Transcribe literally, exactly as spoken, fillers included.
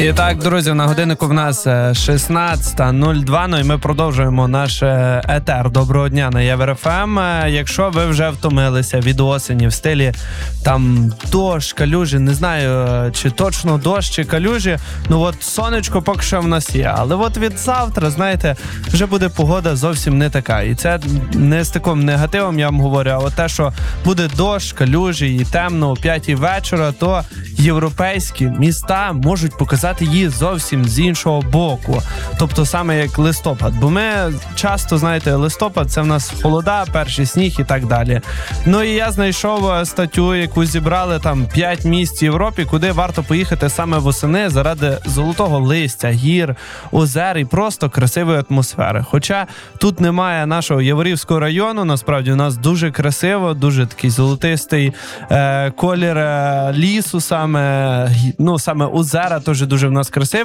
І так, друзі, на годиннику в нас шістнадцята нуль два, ну і ми продовжуємо наш етер. Доброго дня на ЄвРФМ. Якщо ви вже втомилися від осені в стилі там дощ, калюжі, не знаю, чи точно дощ, чи калюжі, ну от сонечко поки що в нас є. Але от від завтра, знаєте, вже буде погода зовсім не така. І це не з таким негативом, я вам говорю, а от те, що буде дощ, калюжі і темно о п'ятій вечора, то європейські міста можуть показати її зовсім з іншого боку. Тобто саме як листопад. Бо ми часто, знаєте, листопад – це в нас холода, перший сніг і так далі. Ну і я знайшов статтю, яку зібрали там п'ять місць в Європі, куди варто поїхати саме восени заради золотого листя, гір, озер і просто красивої атмосфери. Хоча тут немає нашого Яворівського району, насправді у нас дуже красиво, дуже такий золотистий е, колір е, лісу, саме, ну, саме озера теж дуже в нас красиві.